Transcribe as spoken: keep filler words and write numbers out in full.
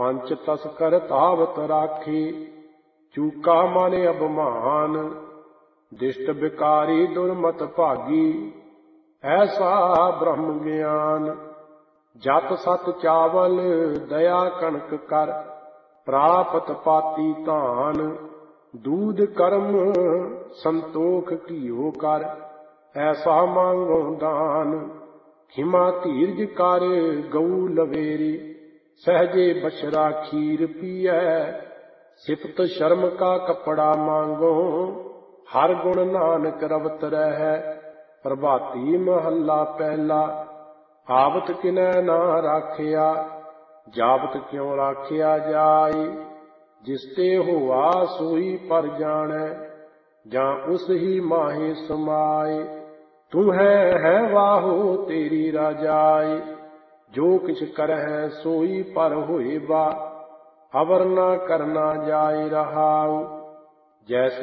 ਪੰਚ ਤਸਕਰ ਤਾਵਤ ਰਾਖੀ, ਚੂਕਾ ਮਨ ਅਭਮਾਨ। ਦਿਸ਼ਟ ਬਿਕਾਰੀ ਦੁਰਮਤ ਭਾਗੀ, ਐਸਾ ਬ੍ਰਹਮ ਗਿਆਨ। ਜਤ ਸਤ ਚਾਵਲ ਦਇਆ ਕਣਕ ਕਰ, ਪ੍ਰਾਪਤ ਪਾਤੀ ਧਾਨ। ਦੂਧ ਕਰਮ ਸੰਤੋਖ ਘੀਓ ਕਰ, ਐਸਾ ਮੰਗੋ ਦਾਨ। ਖਿਮਾ ਧੀਰਜ ਕਰ ਗਊ ਲਵੇਰੀ, ਸਹਜੇ ਬਛੜਾ ਖੀਰ ਪੀਐ। ਸਿਫਤ ਸ਼ਰਮ ਕਾ ਕੱਪੜਾ ਮਾਂਗੋ, ਹਰ ਗੁਣ ਨਾਨਕ ਰਵਤ ਰਹੈ। ਪ੍ਰਭਾਤੀ ਮਹੱਲਾ ਪਹਿਲਾ। ਆਵਤ ਕਿਨੈ ਨਾ ਰਾਖਿਆ, ਜਾਵਤ ਕਿਉ ਰਾਖਿਆ ਜਾਇ। ਜਿਸ ਤੇ ਹੋਆ ਸੋਈ ਪਰ ਜਾਣੈ, ਜਾਂ ਉਸ ਹੀ ਮਾਹੇ ਸਮਾਏ। ਤੂੰ ਹੈ ਹੈ ਵਾਹੋ ਤੇਰੀ ਰਾਜਾਈ, ਜੋ ਕਿਛ ਕਰਹਿ ਸੋਈ ਪਰ ਹੋਏ ਬਾ। ਅਵਰ ਨਾ ਕਰਨਾ ਜਾਇ ਰਹਾਉ, ਜੈਸੇ